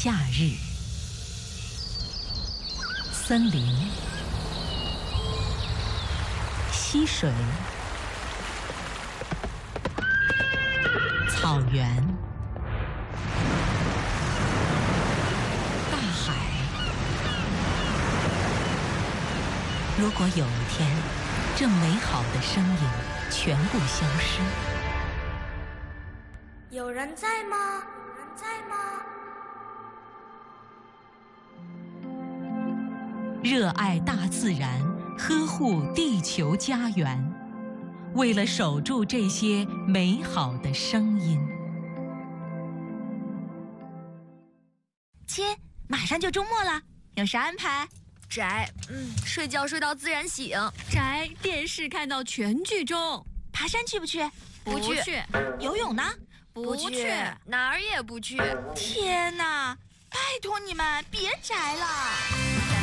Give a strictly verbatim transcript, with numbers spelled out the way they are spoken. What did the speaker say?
夏日，森林、溪水、草原、大海。如果有一天，这美好的声音全部消失， 有人在吗？有人在吗？ 热爱大自然，呵护地球家园，为了守住这些美好的声音。 亲，马上就周末了，有啥安排？ 宅，嗯，睡觉睡到自然醒。 宅，电视看到全剧终。 爬山去不去？ 不去。 游泳呢？ 不去，哪儿也不去。 天哪，拜托你们别宅了。